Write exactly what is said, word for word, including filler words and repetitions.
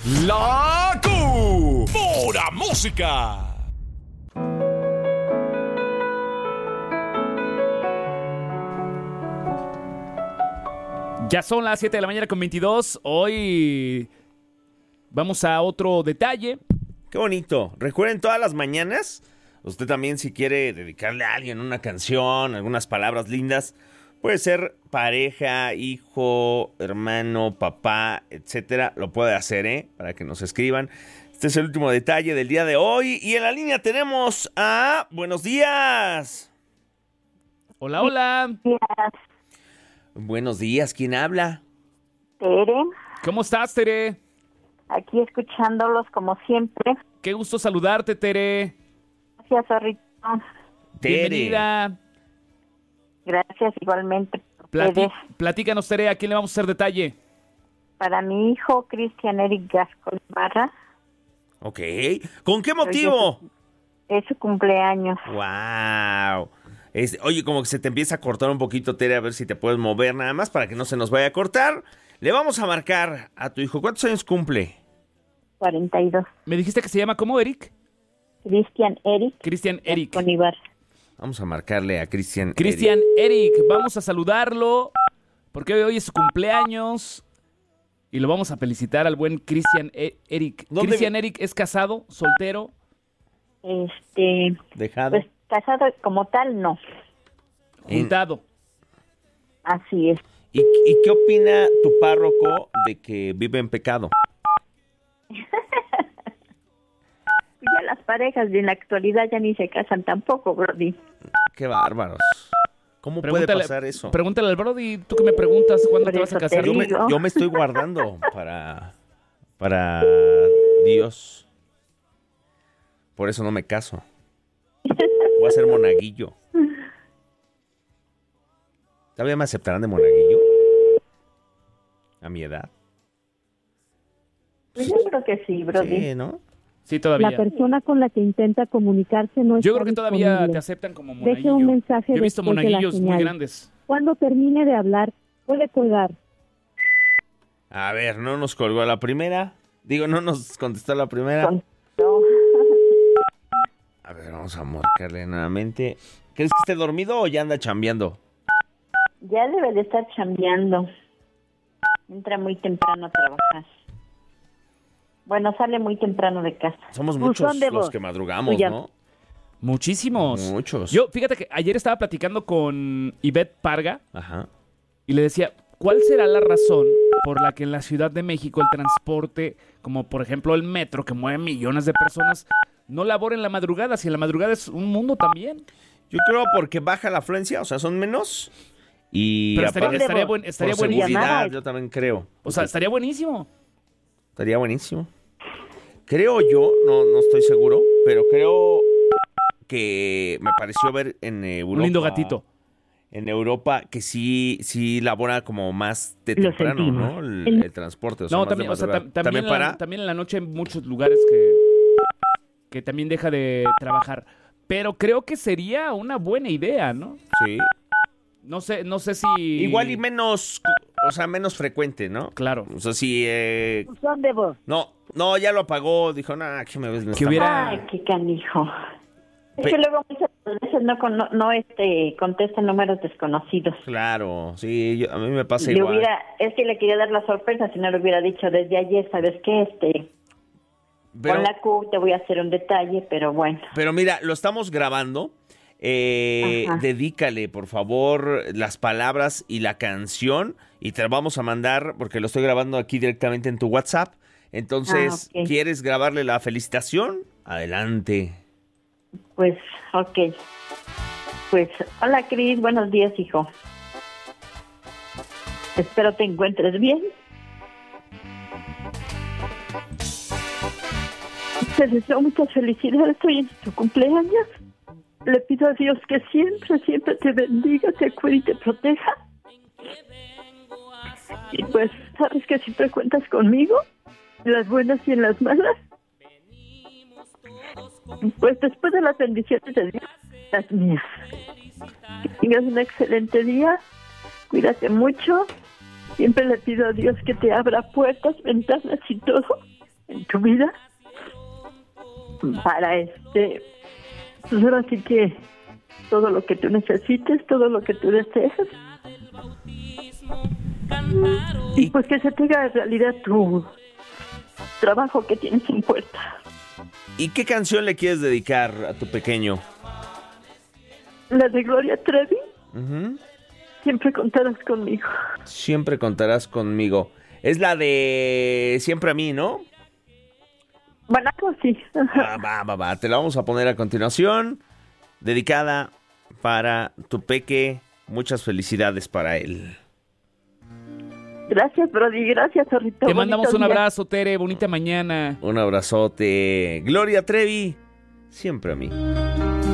La Q. Pura música. Ya son las siete de la mañana con veintidós. Hoy vamos a otro detalle. Qué bonito. Recuerden, todas las mañanas, usted también, si quiere dedicarle a alguien una canción, algunas palabras lindas, puede ser pareja, hijo, hermano, papá, etcétera. Lo puede hacer, ¿eh? Para que nos escriban. Este es el último detalle del día de hoy. Y en la línea tenemos a... Buenos días. Hola, hola. Buenos días. ¿Quién habla? Tere, ¿Cómo estás, Tere? aquí escuchándolos como siempre. Qué gusto saludarte, Tere. Gracias, Zorrito. Tere. Bienvenida. Gracias igualmente. Plati- Ustedes. platícanos, Tere, ¿a quién le vamos a hacer detalle? Para mi hijo, Cristian Eric Gascón Barra, Ok. ¿Con qué motivo? es su cumpleaños. ¡Wow! Es, oye, como que se te empieza a cortar un poquito, Tere, a ver si te puedes mover nada más para que no se nos vaya a cortar. Le vamos a marcar a tu hijo. ¿Cuántos años cumple? cuarenta y dos. ¿Me dijiste que se llama cómo, Eric? Cristian Eric Cristian Eric. Gascón Ibarra. Vamos a marcarle a Cristian. Cristian Eric, vamos a saludarlo porque hoy es su cumpleaños y lo vamos a felicitar al buen Cristian E- Eric. ¿Dónde Cristian vi- Eric es casado, soltero. Este, Dejado. pues casado como tal, no. En- Juntado. Así es. ¿Y, ¿Y qué opina tu párroco de que vive en pecado? Ya las parejas de en la actualidad ya ni se casan tampoco, Brody. ¡Qué bárbaros! ¿Cómo puede Pregúntale- pasar eso? Pregúntale al Brody, tú que me preguntas cuándo Por te vas a eso te casar. Yo me, digo. yo me estoy guardando para, para Dios. Por eso no me caso. Voy a ser monaguillo. ¿Todavía me aceptarán de monaguillo? A mi edad. Pues yo creo que sí, Brody. Sí, ¿no? Sí, todavía. La persona con la que intenta comunicarse no está Yo creo que todavía disponible. te aceptan como Deje monaguillo. un mensaje Yo he visto después de la monaguillos muy señal. grandes. Cuando termine de hablar, puede colgar. A ver, no nos colgó a la primera. Digo, no nos contestó a la primera. Con- no. A ver, vamos a marcarle nuevamente. ¿Crees que esté dormido o ya anda chambeando? Ya debe de estar chambeando. Entra muy temprano a trabajar. Bueno, sale muy temprano de casa. Somos Buzón muchos de los voz. que madrugamos, Tuya. ¿no? Muchísimos. Muchos. Yo, fíjate que ayer estaba platicando con Ivette Parga Ajá. y le decía, ¿cuál será la razón por la que en la Ciudad de México el transporte, como por ejemplo el metro, que mueve millones de personas, no labora en la madrugada? Si en la madrugada es un mundo también. Yo creo porque baja la afluencia, o sea, son menos. Y Pero estaría, aparte, estaría, buen- estaría por buenísimo. seguridad, Llamada. yo también creo. O sea, estaría buenísimo. Estaría buenísimo. Creo yo, no, no estoy seguro, pero creo que me pareció ver en Europa. Un lindo gatito. En Europa que sí, sí labora como más de Lo temprano, sentimos. ¿no? El, el transporte. O sea, No, más de también, o sea, madrugada. tam- también, en la, para. también en la noche hay muchos lugares que, que también deja de trabajar. Pero creo que sería una buena idea, ¿no? Sí. No sé, no sé si... Igual y menos, o sea, menos frecuente, ¿no? Claro. O sea, si... Eh, Buzón de voz. no, no, ya lo apagó. Dijo, nada, ¿qué me ves? Me Que está hubiera- Ay, qué canijo. Es Pe- que luego muchas veces no, con- no, no, este, contestan números desconocidos. Claro, sí, yo- a mí me pasa Le igual. hubiera, es que le quería dar la sorpresa, si no le hubiera dicho desde ayer, ¿sabes qué? Este, Pero, con la Q te voy a hacer un detalle, pero bueno. pero mira, lo estamos grabando. Eh, Ajá. dedícale, por favor, las palabras y la canción y te la vamos a mandar porque lo estoy grabando aquí directamente en tu WhatsApp. Entonces, Ah, ok. ¿quieres grabarle la felicitación? Adelante. Pues, ok. Pues, hola Cris, buenos días, hijo. Espero te encuentres bien. Te deseo muchas felicidades hoy en tu cumpleaños. Le pido a Dios que siempre, siempre te bendiga, te cuide y te proteja. Y pues, sabes que siempre cuentas conmigo, en las buenas y en las malas. Pues después de las bendiciones de Dios, las mías. Que tengas un excelente día, cuídate mucho. Siempre le pido a Dios que te abra puertas, ventanas y todo, en tu vida para este, pues ahora sí que todo lo que tú necesites, todo lo que tú desees. Y pues que se te haga realidad tu trabajo que tienes en puerta. ¿Y qué canción le quieres dedicar a tu pequeño? La de Gloria Trevi. Uh-huh. Siempre contarás conmigo. Siempre contarás conmigo. Es la de Siempre a mí, ¿no? Bueno, algo así. Ah, va, va, va. Te la vamos a poner a continuación. Dedicada para tu peque. Muchas felicidades para él. Gracias, Brody. Gracias, Zorrito. Te mandamos Bonito un día. abrazo, Tere. Bonita mañana. Un abrazote. Gloria Trevi. Siempre a mí.